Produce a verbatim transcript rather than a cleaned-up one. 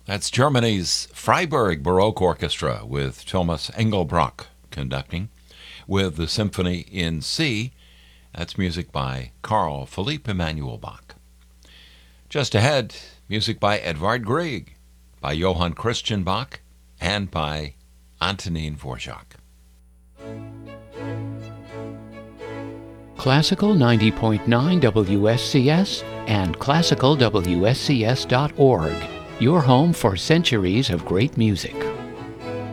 That's Germany's Freiburg Baroque Orchestra with Thomas Engelbrock conducting. With the Symphony in C, that's music by Carl Philipp Emanuel Bach. Just ahead, music by Edvard Grieg, by Johann Christian Bach, and by Antonin Dvorak. Classical ninety point nine W S C S and classical W S C S dot org. Your home for centuries of great music.